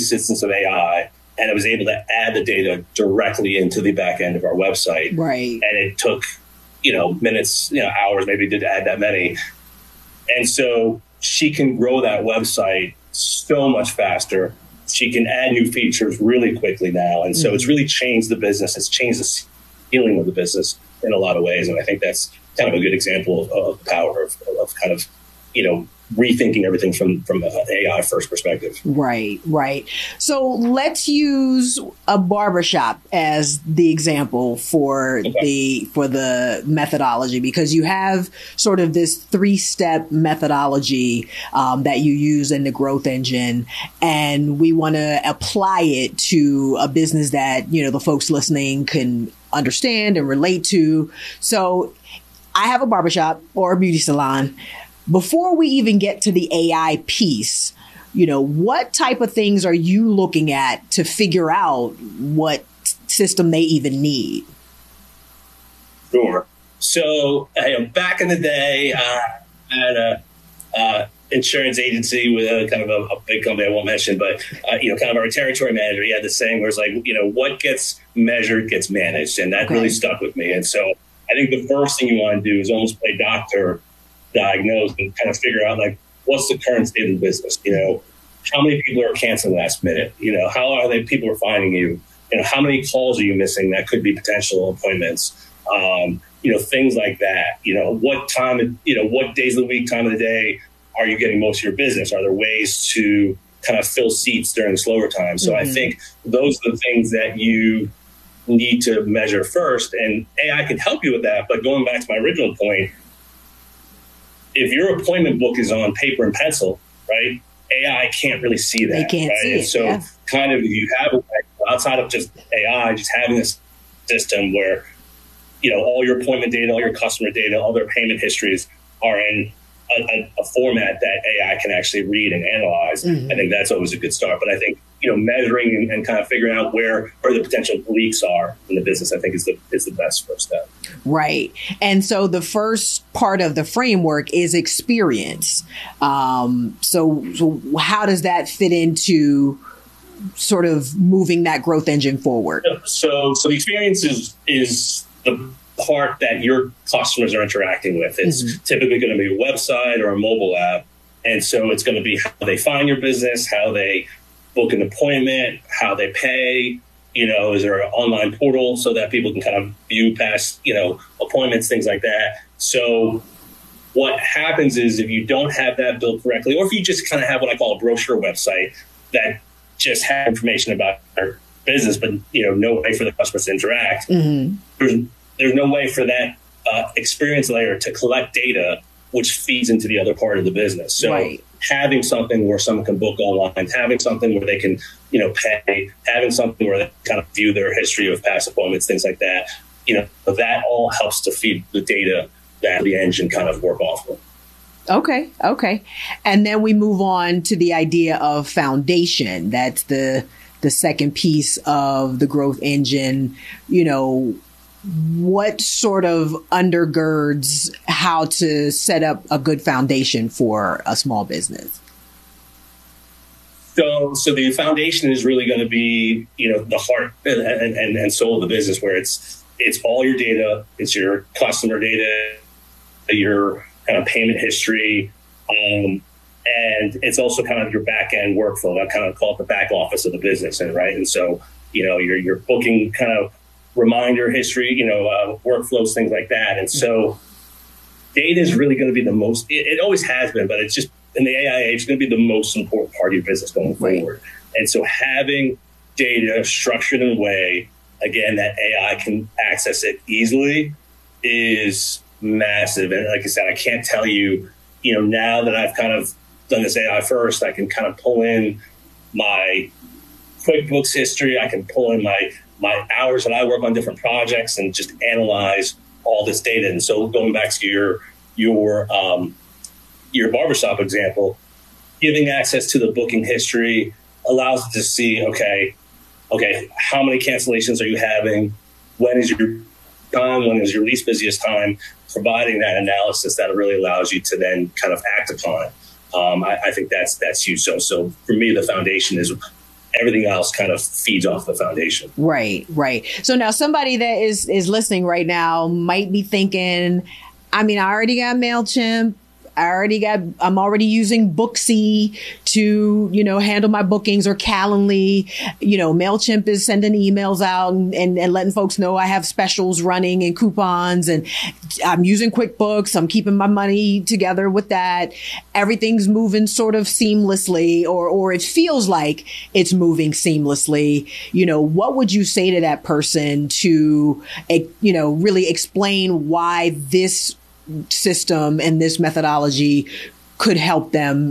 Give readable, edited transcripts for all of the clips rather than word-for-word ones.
assistance of AI, and I was able to add the data directly into the back end of our website. Right. And it took, minutes, hours, maybe to add that many. And so she can grow that website so much faster. She can add new features really quickly now. And so it's really changed the business. It's changed the feeling of the business in a lot of ways. And I think that's kind of a good example of the power of kind of, rethinking everything from an AI first perspective. Right, right. So let's use a barbershop as the example for the methodology, because you have sort of this 3-step methodology that you use in the growth engine, and we want to apply it to a business that, the folks listening can understand and relate to. So I have a barbershop or a beauty salon. Before we even get to the AI piece, what type of things are you looking at to figure out what system they even need? Sure. So back in the day, I had a insurance agency with a kind of a big company I won't mention, but kind of our territory manager, he had this saying where it's like, what gets measured gets managed, and that really stuck with me. And so I think the first thing you want to do is almost play doctor, diagnose, and kind of figure out what's the current state of the business. How many people are canceling last minute? How are they? People are finding you. How many calls are you missing that could be potential appointments? Things like that. What time? What days of the week, time of the day are you getting most of your business? Are there ways to kind of fill seats during slower times? So I think those are the things that you need to measure first, and AI can help you with that. But going back to my original point, if your appointment book is on paper and pencil, right, AI can't really see that. They can't see it. So kind of, if you have, outside of just AI, just having this system where, all your appointment data, all your customer data, all their payment histories are in a format that AI can actually read and analyze. I think that's always a good start. But I think, measuring and kind of figuring out where the potential leaks are in the business, I think is the best first step. Right. And so the first part of the framework is experience. So how does that fit into sort of moving that growth engine forward? So the experience is the part that your customers are interacting with. It's typically going to be a website or a mobile app. And so it's going to be how they find your business, how they book an appointment, how they pay. Is there an online portal so that people can kind of view past, appointments, things like that. So what happens is, if you don't have that built correctly, or if you just kind of have what I call a brochure website that just has information about our business, but, no way for the customers to interact, there's no way for that experience layer to collect data, which feeds into the other part of the business. So having something where someone can book online, having something where they can, pay, having something where they kind of view their history of past appointments, things like that, that all helps to feed the data that the engine kind of work off of. Okay. And then we move on to the idea of foundation. That's the second piece of the growth engine. What sort of undergirds how to set up a good foundation for a small business? So the foundation is really going to be, the heart and soul of the business, where it's all your data, it's your customer data, your kind of payment history, and it's also kind of your back end workflow. I kind of call it the back office of the business, right? And so, your booking kind of reminder history, workflows, things like that. And so data is really going to be the most, it always has been, but it's just in the AI age, it's going to be the most important part of your business going forward. And so having data structured in a way, again, that AI can access it easily is massive. And like I said, I can't tell you, now that I've kind of done this AI first, I can kind of pull in my QuickBooks history. I can pull in my hours that I work on different projects and just analyze all this data. And so going back to your barbershop example, giving access to the booking history allows us to see, okay, how many cancellations are you having? When is your time? When is your least busiest time? Providing that analysis that really allows you to then kind of act upon. I think that's huge. So for me, the foundation is everything else kind of feeds off the foundation. Right. So now somebody that is listening right now might be thinking, I mean, I already got MailChimp. I'm already using Booksy to, handle my bookings, or Calendly. MailChimp is sending emails out and letting folks know I have specials running and coupons, and I'm using QuickBooks. I'm keeping my money together with that. Everything's moving sort of seamlessly, or it feels like it's moving seamlessly. What would you say to that person to, really explain why this system and this methodology could help them,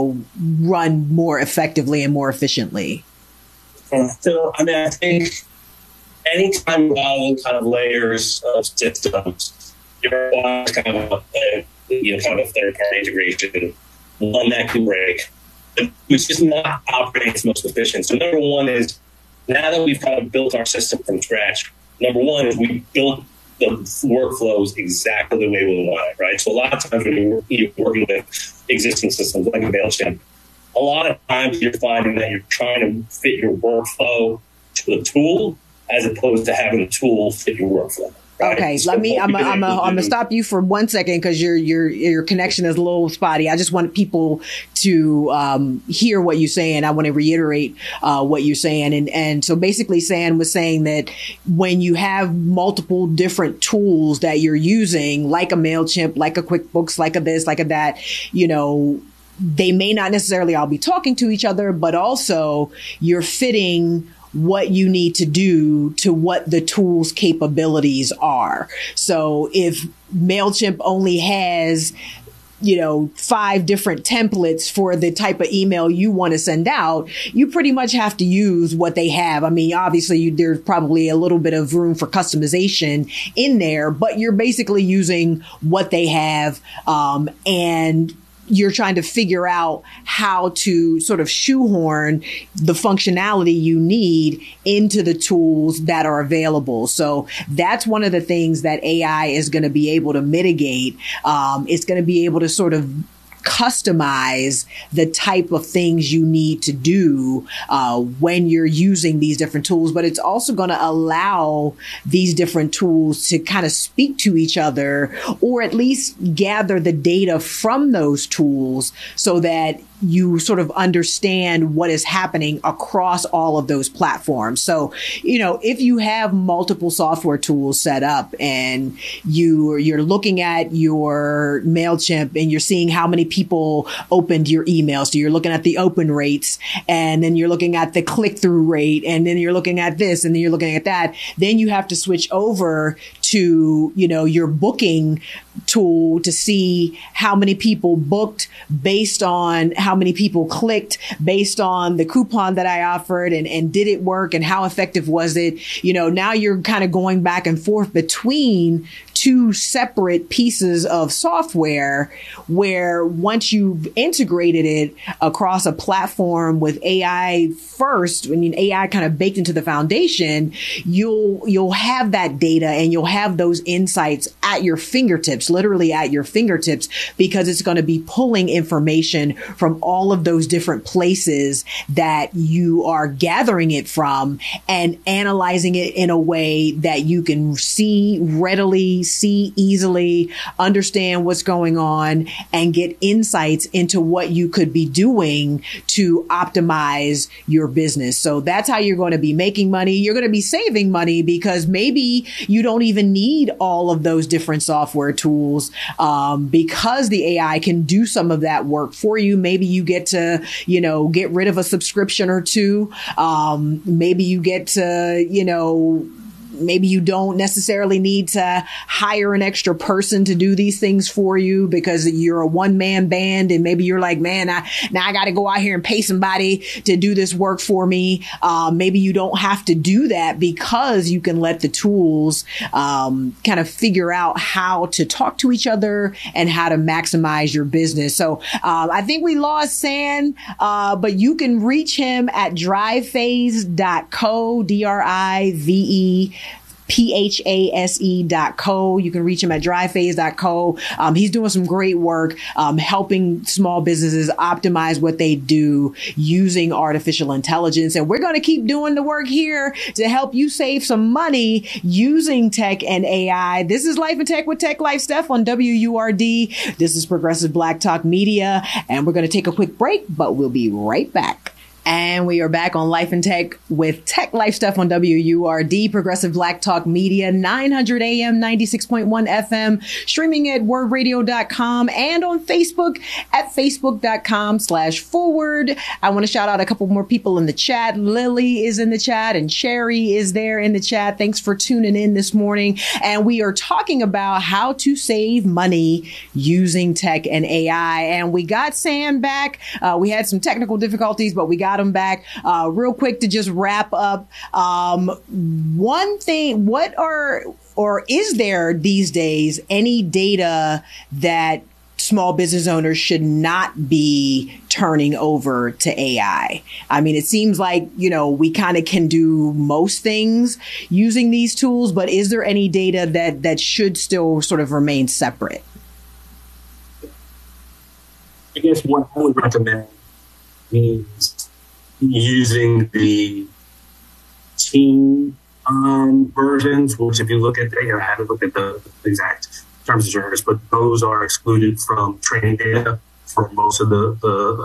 run more effectively and more efficiently? So, I think anytime you're adding kind of layers of systems, you're kind of a third-party integration, one that can break, which is not operating its most efficient. So number one is, now that we've kind of built our system from scratch, number one is we built the workflows exactly the way we want it, right? So a lot of times when you're working with existing systems like MailChimp, a lot of times you're finding that you're trying to fit your workflow to the tool as opposed to having the tool fit your workflow. Right? Okay, so I'm gonna stop you for 1 second because your connection is a little spotty. I just want people to hear what you're saying. I want to reiterate what you're saying, and so basically, San was saying that when you have multiple different tools that you're using, like a MailChimp, like a QuickBooks, like a this, like a that, they may not necessarily all be talking to each other, but also you're fitting what you need to do to what the tool's capabilities are. So if MailChimp only has 5 different templates for the type of email you want to send out, you pretty much have to use what they have. I mean, obviously there's probably a little bit of room for customization in there, but you're basically using what they have, and you're trying to figure out how to sort of shoehorn the functionality you need into the tools that are available. So that's one of the things that AI is going to be able to mitigate. It's going to be able to sort of customize the type of things you need to do when you're using these different tools, but it's also going to allow these different tools to kind of speak to each other, or at least gather the data from those tools so that you sort of understand what is happening across all of those platforms. So, if you have multiple software tools set up and you're looking at your MailChimp and you're seeing how many people opened your email. So you're looking at the open rates, and then you're looking at the click-through rate, and then you're looking at this, and then you're looking at that. Then you have to switch over to, your booking tool to see how many people booked based on how many people clicked, based on the coupon that I offered, and did it work, and how effective was it? Now you're kind of going back and forth between 2 separate pieces of software, where once you've integrated it across a platform with AI first, AI kind of baked into the foundation, you'll have that data and you'll have those insights at your fingertips, literally at your fingertips, because it's going to be pulling information from all of those different places that you are gathering it from and analyzing it in a way that you can see easily, understand what's going on, and get insights into what you could be doing to optimize your business. So that's how you're going to be making money. You're going to be saving money because maybe you don't even need all of those different software tools, because the AI can do some of that work for you. Maybe you get to, get rid of a subscription or 2. Maybe you get to, maybe you don't necessarily need to hire an extra person to do these things for you because you're a one-man band, and maybe you're like, man, I got to go out here and pay somebody to do this work for me. Maybe you don't have to do that because you can let the tools kind of figure out how to talk to each other and how to maximize your business. So I think we lost San, but you can reach him at drivephase.co, DRIVE phase.co. You can reach him at drivephase.co. He's doing some great work helping small businesses optimize what they do using artificial intelligence. And we're going to keep doing the work here to help you save some money using tech and AI. This is Life in Tech with Tech Life Steph on WURD. This is Progressive Black Talk Media. And we're going to take a quick break, but we'll be right back. And we are back on Life in Tech with Tech Life Stuff on WURD, Progressive Black Talk Media, 900 AM, 96.1 FM, streaming at wordradio.com and on Facebook at facebook.com/forward. I want to shout out a couple more people in the chat. Lily is in the chat and Sherry is there in the chat. Thanks for tuning in this morning. And we are talking about how to save money using tech and AI. And we got Sam back. We had some technical difficulties, but we got him back. Real quick to just wrap up. One thing, is there these days any data that small business owners should not be turning over to AI? I mean, it seems like, we kind of can do most things using these tools, but is there any data that should still sort of remain separate? I guess what I would recommend is using the team versions, which if you look at, I haven't looked at the exact terms of service, but those are excluded from training data for most of the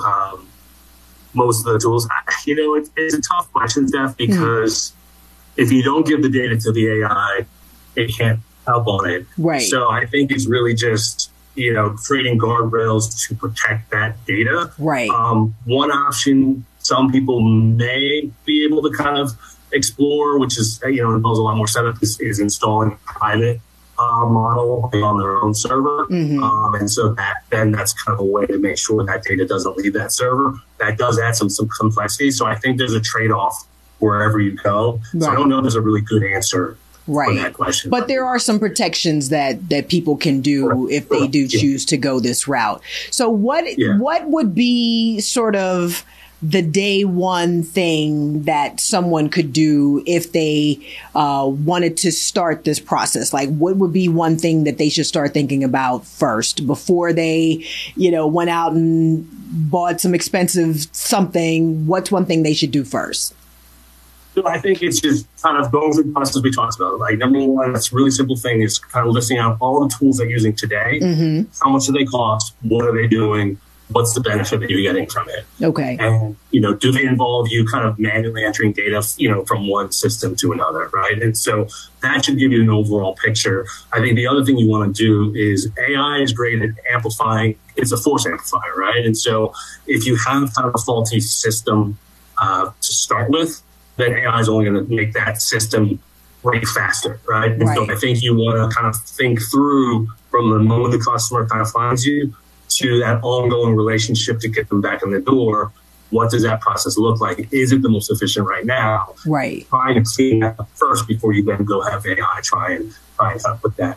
tools. It's a tough question, Steph, because if you don't give the data to the AI, it can't help on it. Right. So I think it's really just creating guardrails to protect that data. Right. One option some people may be able to kind of explore, which is, involves a lot more setup, is installing a private model on their own server. Mm-hmm. And so that's kind of a way to make sure that data doesn't leave that server. That does add some complexity. So I think there's a trade-off wherever you go. Right. So I don't know if there's a really good answer. Right. For that question. But there are some protections that people can do if they do choose to go this route. So what would be sort of the day one thing that someone could do if they wanted to start this process? Like, what would be one thing that they should start thinking about first before they, went out and bought some expensive something? What's one thing they should do first? So I think it's just kind of going through the process we talked about. Like, number one, that's a really simple thing, is kind of listing out all the tools they're using today. Mm-hmm. How much do they cost? What are they doing? What's the benefit that you're getting from it? Okay. And, do they involve you kind of manually entering data, from one system to another, right? And so that should give you an overall picture. I think the other thing you want to do is AI is great at amplifying. It's a force amplifier, right? And so if you have kind of a faulty system to start with, then AI is only going to make that system break faster, right? And so I think you want to kind of think through from the moment the customer kind of finds you to that ongoing relationship to get them back in the door. What does that process look like? Is it the most efficient right now? Right. Try to clean that up first before you then go have AI try and kind of put that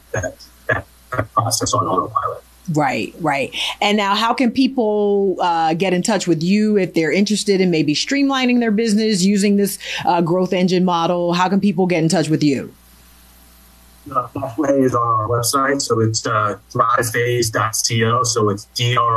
process on autopilot. Right. And now, how can people get in touch with you if they're interested in maybe streamlining their business using this growth engine model? How can people get in touch with you? The best way is on our website. So it's drivephase.co. So it's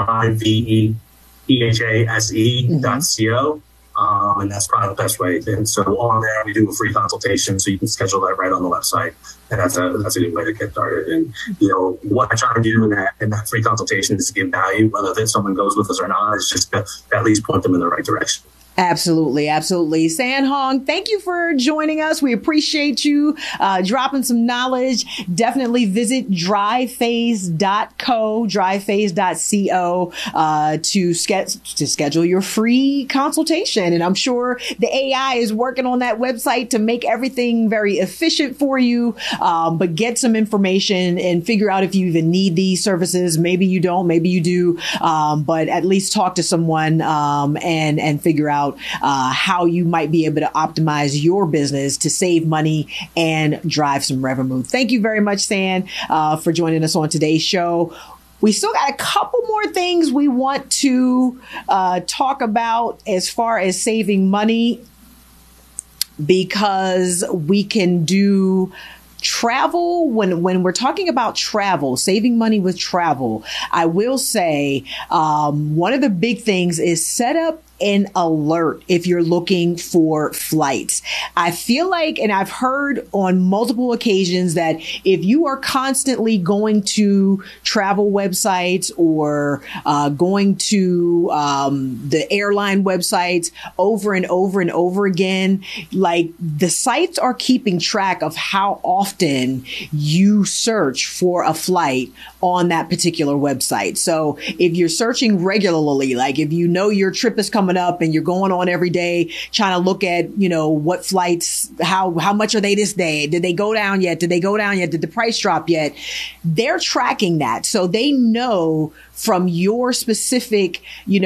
drivephaсе.co. And that's probably the best way. And so on there, we do a free consultation, so you can schedule that right on the website. And that's a good way to get started. And, what I try to do in that free consultation is to give value, whether that someone goes with us or not, is just to at least point them in the right direction. Absolutely. San Hong, thank you for joining us. We appreciate you dropping some knowledge. Definitely visit drivephase.co, drivephase.co to schedule your free consultation. And I'm sure the AI is working on that website to make everything very efficient for you. But get some information and figure out if you even need these services. Maybe you don't, maybe you do. But at least talk to someone and figure out how you might be able to optimize your business to save money and drive some revenue. Thank you very much, San, for joining us on today's show. We still got a couple more things we want to talk about as far as saving money, because we can do travel, when we're talking about travel, saving money with travel, I will say one of the big things is set up an alert if you're looking for flights. I feel like, and I've heard on multiple occasions, that if you are constantly going to travel websites or going to the airline websites over and over and over again, like the sites are keeping track of how often you search for a flight on that particular website. So if you're searching regularly, like if you know your trip is coming up and you're going on every day trying to look at, what flights, how much are they this day? Did they go down yet? Did they go down yet? Did the price drop yet? They're tracking that. So they know from your specific,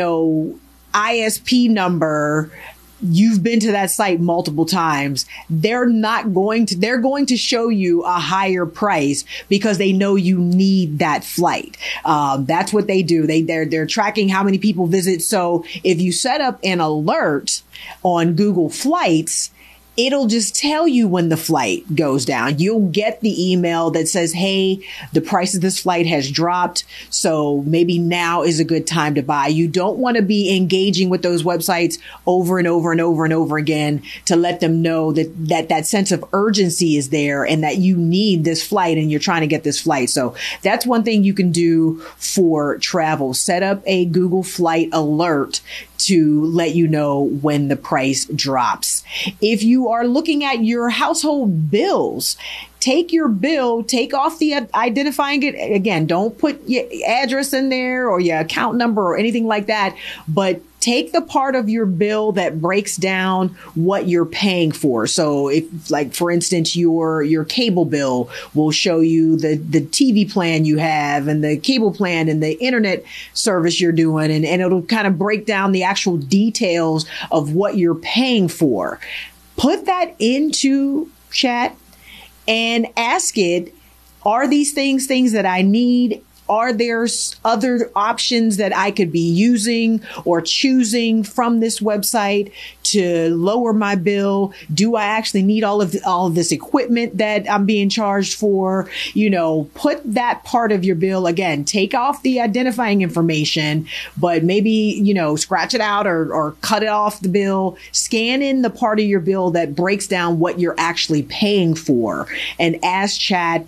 ISP number, you've been to that site multiple times. They're going to show you a higher price because they know you need that flight. That's what they do. They're tracking how many people visit. So if you set up an alert on Google Flights, it'll just tell you when the flight goes down. You'll get the email that says, hey, the price of this flight has dropped, so maybe now is a good time to buy. You don't want to be engaging with those websites over and over and over and over again to let them know that sense of urgency is there and that you need this flight and you're trying to get this flight. So that's one thing you can do for travel. Set up a Google Flight alert to let you know when the price drops. If you are looking at your household bills, take your bill, take off the identifying it. Again, don't put your address in there or your account number or anything like that, but take the part of your bill that breaks down what you're paying for. So if, like, for instance, your cable bill will show you the TV plan you have and the cable plan and the internet service you're doing, and it'll kind of break down the actual details of what you're paying for. Put that into chat and ask it, are these things that I need? Are there other options that I could be using or choosing from this website to lower my bill? Do I actually need all of this equipment that I'm being charged for? Put that part of your bill, again, take off the identifying information, but maybe, scratch it out or cut it off the bill. Scan in the part of your bill that breaks down what you're actually paying for, and ask chat,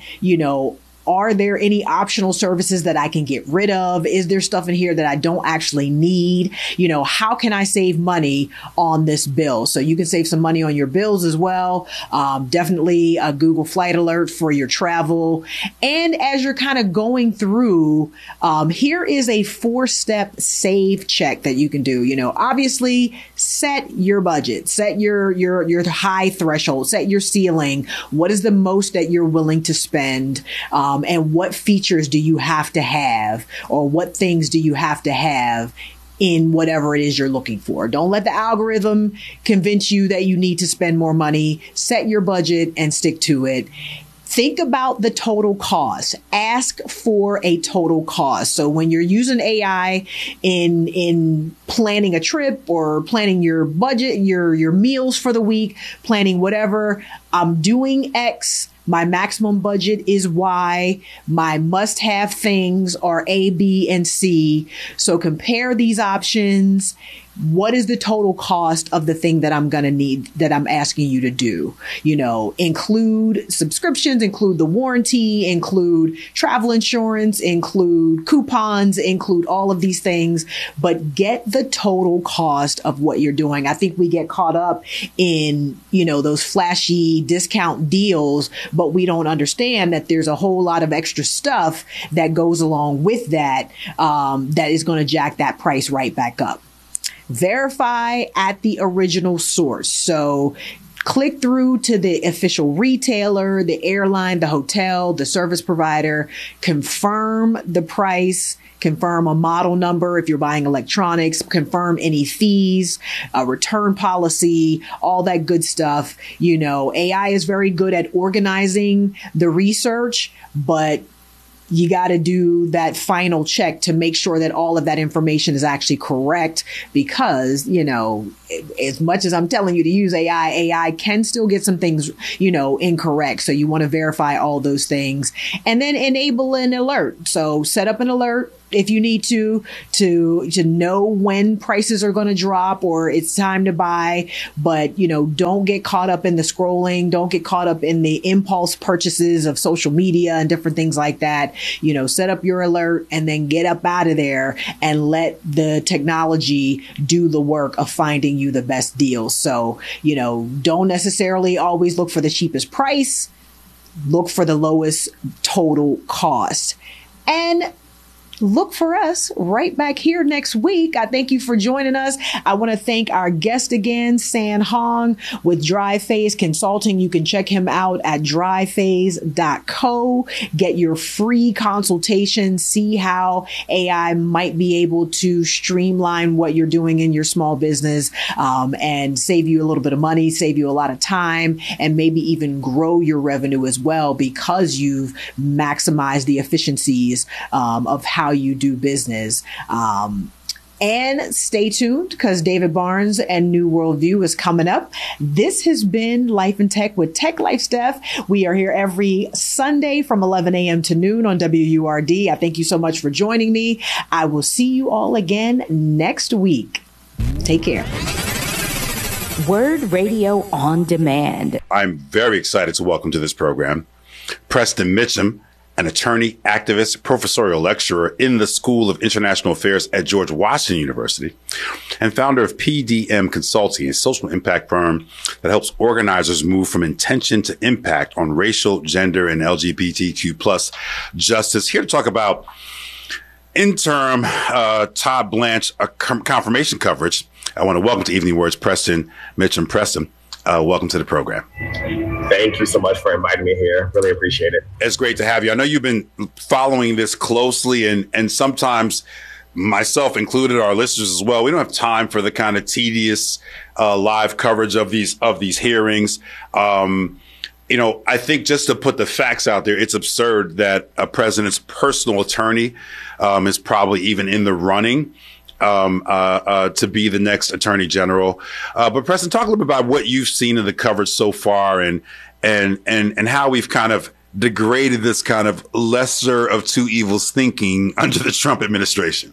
are there any optional services that I can get rid of? Is there stuff in here that I don't actually need? How can I save money on this bill? So you can save some money on your bills as well. Definitely a Google Flight Alert for your travel. And as you're kind of going through, here is a 4-step save check that you can do. Obviously set your budget, set your high threshold, set your ceiling. What is the most that you're willing to spend? And what features do you have to have, or what things do you have to have in whatever it is you're looking for? Don't let the algorithm convince you that you need to spend more money. Set your budget and stick to it. Think about the total cost. Ask for a total cost. So when you're using AI in planning a trip or planning your budget, your meals for the week, planning whatever, I'm doing X. My maximum budget is Y. My must-have things are A, B, and C. So compare these options. What is the total cost of the thing that I'm going to need, that I'm asking you to do? Include subscriptions, include the warranty, include travel insurance, include coupons, include all of these things, but get the total cost of what you're doing. I think we get caught up in, those flashy discount deals, but we don't understand that there's a whole lot of extra stuff that goes along with that, that is going to jack that price right back up. Verify at the original source. So click through to the official retailer, the airline, the hotel, the service provider, confirm the price, confirm a model number if you're buying electronics, confirm any fees, a return policy, all that good stuff. AI is very good at organizing the research, but you got to do that final check to make sure that all of that information is actually correct, because, as much as I'm telling you to use AI can still get some things, incorrect. So you want to verify all those things, and then enable an alert. So set up an alert if you need to know when prices are going to drop or it's time to buy. But, don't get caught up in the scrolling. Don't get caught up in the impulse purchases of social media and different things like that. Set up your alert and then get up out of there and let the technology do the work of finding you the best deal. So, don't necessarily always look for the cheapest price. Look for the lowest total cost. And look for us right back here next week. I thank you for joining us. I want to thank our guest again, San Hong with DryPhase Consulting. You can check him out at dryphase.co. Get your free consultation. See how AI might be able to streamline what you're doing in your small business, and save you a little bit of money, save you a lot of time, and maybe even grow your revenue as well, because you've maximized the efficiencies of how you do business. And stay tuned, because David Barnes and New Worldview is coming up. This has been Life in Tech with Tech Life Steph. We are here every Sunday from 11 a.m. to noon on WURD. I thank you so much for joining me. I will see you all again next week. Take care. Word Radio on Demand. I'm very excited to welcome to this program Preston Mitchum, an attorney, activist, professorial lecturer in the School of International Affairs at George Washington University, and founder of PDM Consulting, a social impact firm that helps organizers move from intention to impact on racial, gender, and LGBTQ plus justice. Here to talk about interim Todd Blanche confirmation coverage, I want to welcome to Evening Words Preston Mitchum. Preston, welcome to the program. Thank you so much for inviting me here. Really appreciate it. It's great to have you. I know you've been following this closely, and sometimes, myself included, our listeners as well, we don't have time for the kind of tedious live coverage of these hearings. I think just to put the facts out there, it's absurd that a president's personal attorney is probably even in the running to be the next attorney general. But Preston, talk a little bit about what you've seen in the coverage so far, and how we've kind of degraded this kind of lesser of two evils thinking under the Trump administration.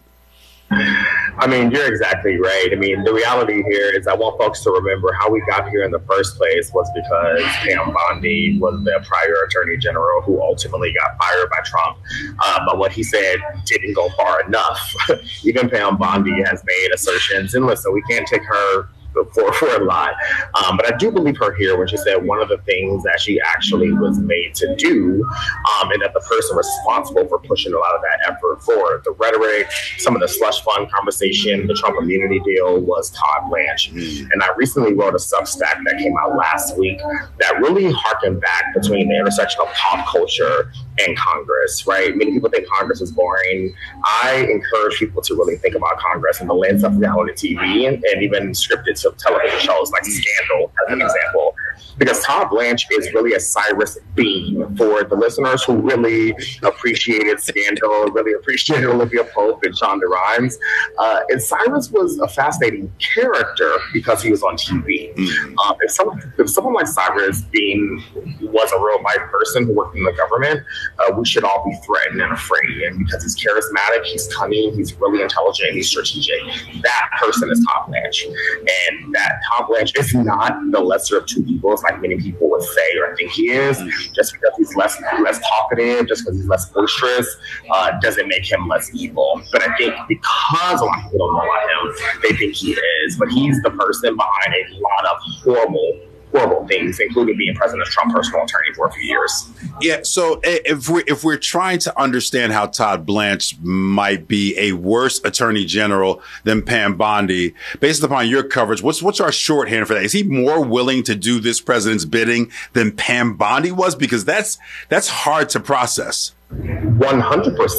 I mean, you're exactly right. I mean, the reality here is I want folks to remember how we got here in the first place was because Pam Bondi was the prior attorney general who ultimately got fired by Trump. But what he said didn't go far enough. Even Pam Bondi has made assertions, and listen, we can't take her for a lot. But I do believe her here when she said one of the things that she actually was made to do, and that the person responsible for pushing a lot of that effort forward, the rhetoric, some of the slush fund conversation, the Trump immunity deal, was Todd Blanche. And I recently wrote a Substack that came out last week that really harkened back between the intersection of pop culture and Congress, right? Many people think Congress is boring. I encourage people to really think about Congress in the lens of reality TV and even scripted television shows like Scandal, as an example. Because Todd Blanche is really a Cyrus Bean for the listeners who really appreciated Scandal, really appreciated Olivia Pope and Shonda Rhimes. And Cyrus was a fascinating character because he was on TV. If someone like Cyrus Bean was a real life person who worked in the government, we should all be threatened and afraid. And because he's charismatic, he's cunning, he's really intelligent, and he's strategic. That person is Todd Blanche. And that Todd Blanche is not the lesser of two evils, like many people would say or think he is. Just because he's less talkative, just because he's less boisterous, doesn't make him less evil. But I think because a lot of people don't know about him, they think he is. But he's the person behind a lot of horrible things, including being President Trump's personal attorney for a few years. Yeah. So if we're trying to understand how Todd Blanche might be a worse attorney general than Pam Bondi, based upon your coverage, what's our shorthand for that? Is he more willing to do this president's bidding than Pam Bondi was? Because that's hard to process. 100%.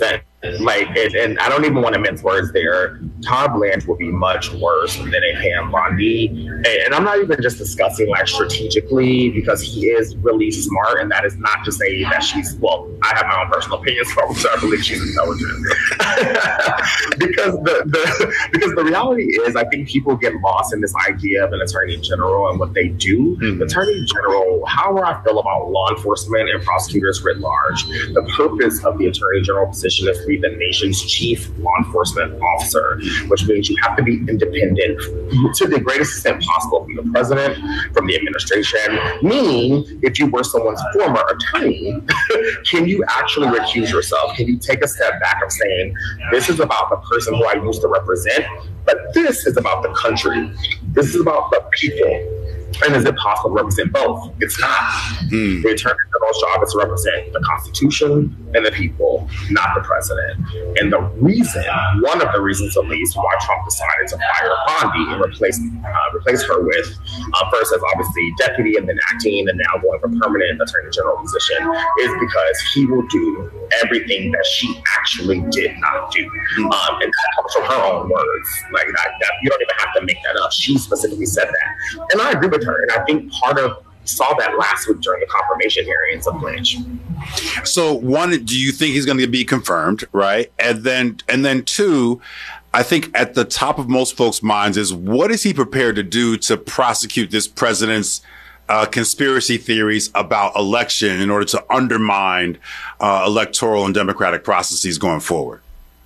Like, and I don't even want to mince words there. Todd Blanche will be much worse than a Pam Bondi. And I'm not even just discussing like strategically, because he is really smart. And that is not to say that she's, well, I have my own personal opinions for her, so I believe she's intelligent. because the reality is, I think people get lost in this idea of an attorney general and what they do. The attorney general, however I feel about law enforcement and prosecutors writ large, the purpose of the attorney general position is to be the nation's chief law enforcement officer, which means you have to be independent to the greatest extent possible from the president, from the administration. Meaning, if you were someone's former attorney, can you actually recuse yourself? Can you take a step back of saying, this is about the person who I used to represent, but this is about the country. This is about the people. And is it possible to represent both? It's not. The attorney general's job is to represent the Constitution and the people, not the president. And the reason, one of the reasons at least, why Trump decided to fire Bondi and replace her with, first as obviously deputy and then acting and now going for permanent attorney general position, is because he will do everything that she actually did not do. And that comes from her own words. Like that, you don't even have to make that up. She specifically said that. And I agree with her. And I think saw that last week during the confirmation hearings of Blanche. So one, do you think he's going to be confirmed, right? And then two, I think at the top of most folks' minds is, what is he prepared to do to prosecute this president's conspiracy theories about election in order to undermine electoral and democratic processes going forward?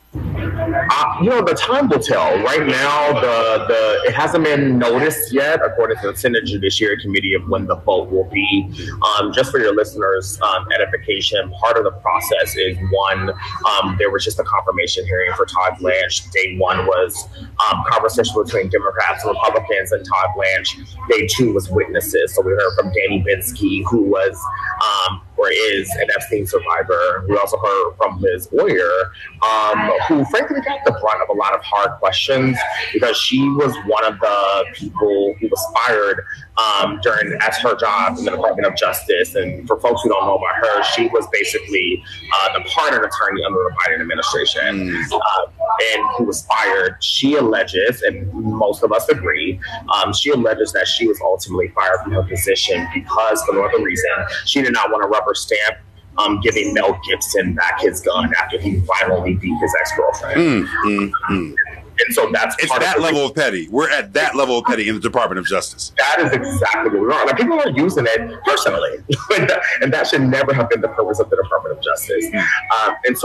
The time will tell. Right now, it hasn't been noticed yet, according to the Senate Judiciary Committee, of when the vote will be. Just for your listeners' edification, part of the process is one, there was just a confirmation hearing for Todd Blanche. Day one was conversation between Democrats and Republicans and Todd Blanche. Day two was witnesses. So we heard from Danny Binsky, who was or is an Epstein survivor. We also heard from Liz Oyer, who frankly got the brunt of a lot of hard questions, because she was one of the people who was fired at her job in the Department of Justice. And for folks who don't know about her, she was basically the pardon attorney under the Biden administration, and who was fired. She alleges, and most of us agree, she alleges that she was ultimately fired from her position because, for no other reason, she did not want to rubber stamp giving Mel Gibson back his gun after he violently beat his ex-girlfriend. And so it's that level of petty. We're at that level of petty in the Department of Justice. That is exactly what we are. Like, people are using it personally, and that should never have been the purpose of the Department of Justice. And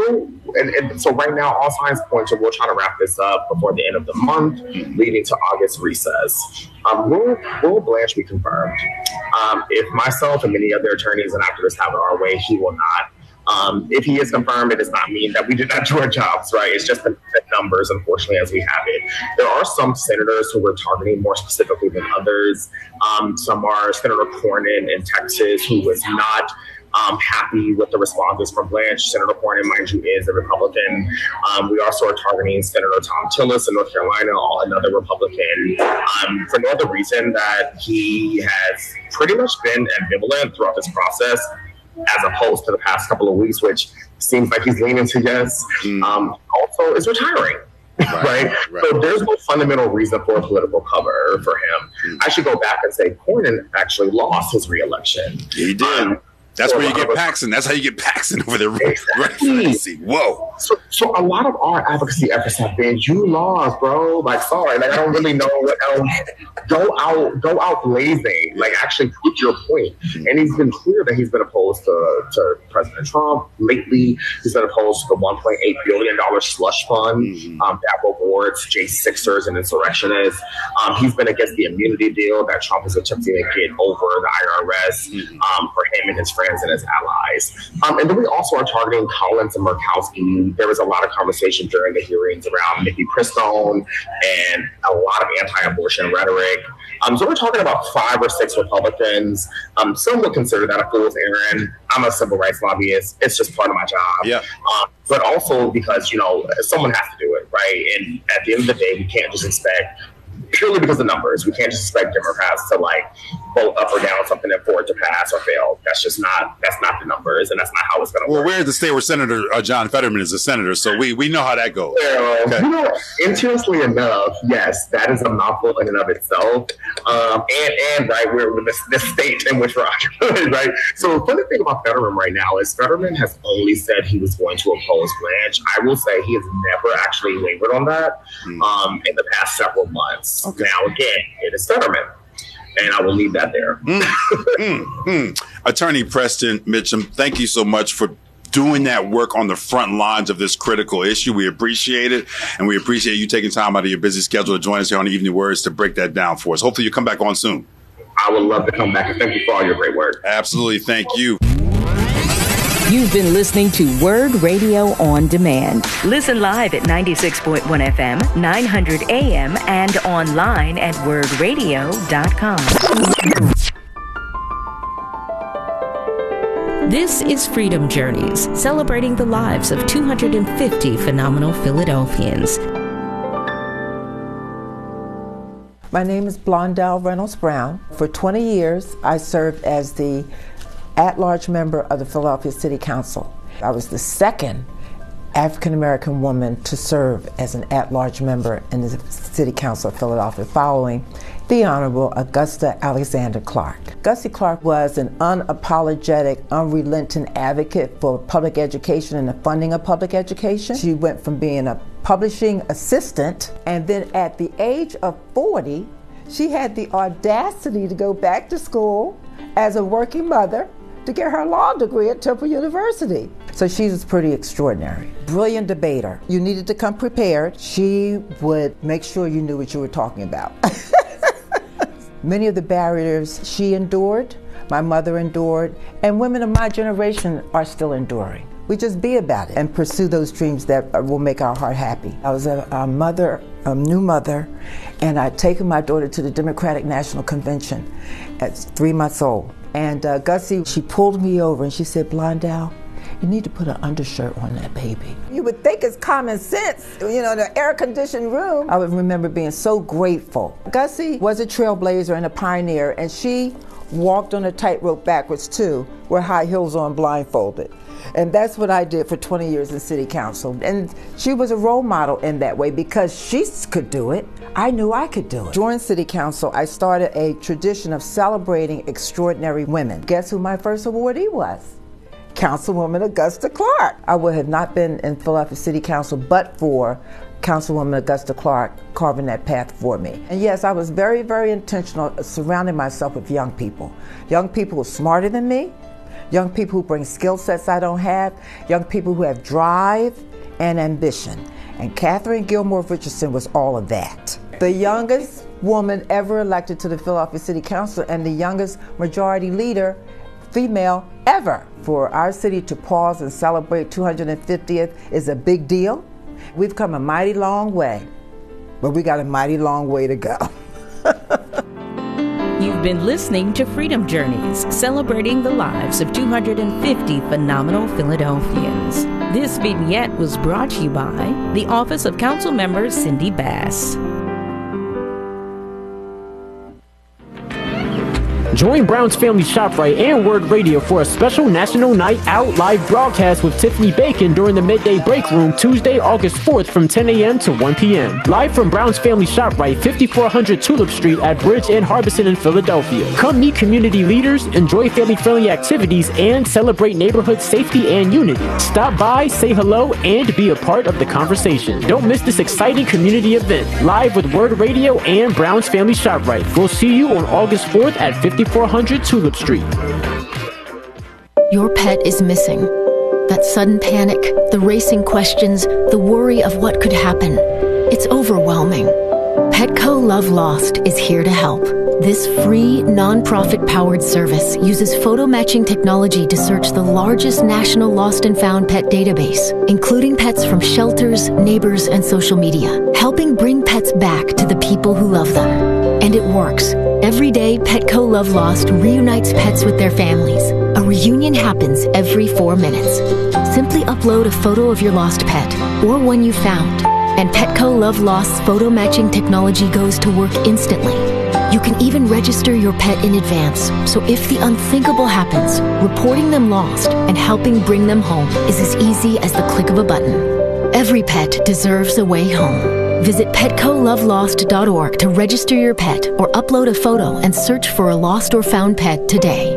so right now, all signs point to we'll try to wrap this up before the end of the month, leading to August recess. Will Blanche be confirmed? If myself and many other attorneys and activists have it our way, he will not. If he is confirmed, it does not mean that we did not do our jobs, right? It's just the numbers, unfortunately, as we have it. There are some senators who we're targeting more specifically than others. Some are Senator Cornyn in Texas, who was not happy with the responses from Blanche. Senator Cornyn, mind you, is a Republican. We also are targeting Senator Thom Tillis in North Carolina, another Republican, for no other reason that he has pretty much been ambivalent throughout this process, as opposed to the past couple of weeks, which seems like he's leaning to yes. Also is retiring. Right. So there's no fundamental reason for a political cover for him. I should go back and say Cornyn actually lost his reelection. He did. That's where you get Paxton. That's how you get Paxton over there. Exactly. Whoa. So a lot of our advocacy efforts have been, you lost, bro. Like, sorry. Like, I don't really know what else. Go out blazing. Like, actually prove your point. And he's been clear that he's been opposed to President Trump lately. He's been opposed to the $1.8 billion slush fund that rewards J6ers and insurrectionists. He's been against the immunity deal that Trump is attempting to get over the IRS for him and his friends and his allies. And then we also are targeting Collins and Murkowski. There was a lot of conversation during the hearings around Nikki Pristone and a lot of anti-abortion rhetoric. So we're talking about 5 or 6 Republicans. Some would consider that a fool's errand. I'm a civil rights lobbyist. It's just part of my job. Yeah. But also because, someone has to do it, right? And at the end of the day, we can't just expect, purely because of numbers, we can't just expect Democrats to vote up or down something and for it to pass or fail. that's not the numbers, and that's not how it's going to work. Well, we're at the state where Senator John Fetterman is a senator, so we know how that goes. Well, okay. Interestingly enough, yes, that is a mouthful in and of itself. And right, we're the state in which we're operating, right? So the funny thing about Fetterman right now is Fetterman has only said he was going to oppose Blanche. I will say he has never actually wavered on that in the past several months. Okay. Now, again, it is Fetterman. And I will leave that there. Attorney Preston Mitchum, thank you so much for doing that work on the front lines of this critical issue. We appreciate it. And we appreciate you taking time out of your busy schedule to join us here on Evening Words to break that down for us. Hopefully you come back on soon. I would love to come back. And thank you for all your great work. Absolutely. Thank you. You've been listening to Word Radio on Demand. Listen live at 96.1 FM, 900 AM, and online at wordradio.com. This is Freedom Journeys, celebrating the lives of 250 phenomenal Philadelphians. My name is Blondell Reynolds Brown. For 20 years, I served as the at-large member of the Philadelphia City Council. I was the second African-American woman to serve as an at-large member in the City Council of Philadelphia, following the Honorable Augusta Alexander Clark. Gussie Clark was an unapologetic, unrelenting advocate for public education and the funding of public education. She went from being a publishing assistant, and then at the age of 40, she had the audacity to go back to school as a working mother to get her law degree at Temple University. So she was pretty extraordinary. Brilliant debater. You needed to come prepared. She would make sure you knew what you were talking about. Many of the barriers she endured, my mother endured, and women of my generation are still enduring. We just be about it and pursue those dreams that will make our heart happy. I was a new mother, and I'd taken my daughter to the Democratic National Convention at 3 months old. And Gussie, she pulled me over and she said, Blondell, you need to put an undershirt on that baby. You would think it's common sense, you know, the air-conditioned room. I would remember being so grateful. Gussie was a trailblazer and a pioneer, and she walked on a tightrope backwards too, with high heels on, blindfolded. And that's what I did for 20 years in City Council. And she was a role model in that way because she could do it. I knew I could do it. During City Council, I started a tradition of celebrating extraordinary women. Guess who my first awardee was? Councilwoman Augusta Clark. I would have not been in Philadelphia City Council but for Councilwoman Augusta Clark carving that path for me. And yes, I was very, very intentional surrounding myself with young people who are smarter than me, young people who bring skill sets I don't have, young people who have drive and ambition. And Catherine Gilmore Richardson was all of that. The youngest woman ever elected to the Philadelphia City Council and the youngest majority leader, female, ever. For our city to pause and celebrate 250th is a big deal. We've come a mighty long way, but we got a mighty long way to go. You've been listening to Freedom Journeys, celebrating the lives of 250 phenomenal Philadelphians. This vignette was brought to you by the Office of Councilmember Cindy Bass. Join Brown's Family ShopRite and Word Radio for a special National Night Out live broadcast with Tiffany Bacon during the Midday Break Room Tuesday, August 4th from 10 a.m. to 1 p.m. Live from Brown's Family ShopRite, 5400 Tulip Street at Bridge and Harbison in Philadelphia. Come meet community leaders, enjoy family-friendly activities, and celebrate neighborhood safety and unity. Stop by, say hello, and be a part of the conversation. Don't miss this exciting community event, live with Word Radio and Brown's Family ShopRite. We'll see you on August 4th at 5400 Tulip Street. Your pet is missing. That sudden panic, the racing questions, the worry of what could happen. It's overwhelming. Petco Love Lost is here to help. This free, non-profit-powered service uses photo matching technology to search the largest national lost and found pet database, including pets from shelters, neighbors, and social media, helping bring pets back to the people who love them. And it works. Every day, Petco Love Lost reunites pets with their families. A reunion happens every 4 minutes. Simply upload a photo of your lost pet or one you found, and Petco Love Lost's photo matching technology goes to work instantly. You can even register your pet in advance, so if the unthinkable happens, reporting them lost and helping bring them home is as easy as the click of a button. Every pet deserves a way home. Visit PetcoLoveLost.org to register your pet or upload a photo and search for a lost or found pet today.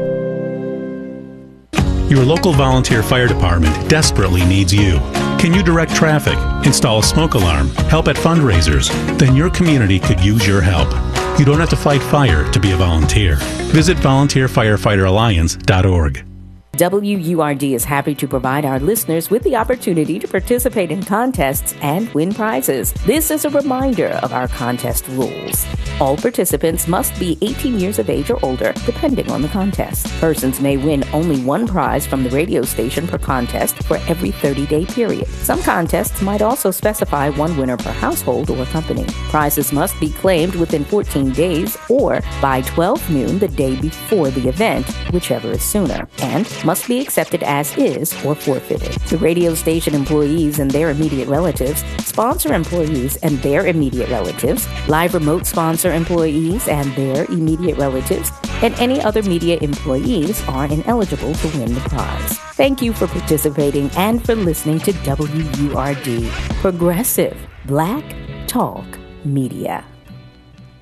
Your local volunteer fire department desperately needs you. Can you direct traffic, install a smoke alarm, help at fundraisers? Then your community could use your help. You don't have to fight fire to be a volunteer. Visit volunteerfirefighteralliance.org. WURD is happy to provide our listeners with the opportunity to participate in contests and win prizes. This is a reminder of our contest rules. All participants must be 18 years of age or older, depending on the contest. Persons may win only one prize from the radio station per contest for every 30-day period. Some contests might also specify one winner per household or company. Prizes must be claimed within 14 days or by 12 noon the day before the event, whichever is sooner, and must be accepted as is or forfeited. The radio station employees and their immediate relatives, sponsor employees and their immediate relatives, live remote sponsor employees and their immediate relatives, and any other media employees are ineligible to win the prize. Thank you for participating and for listening to WURD, Progressive Black Talk Media.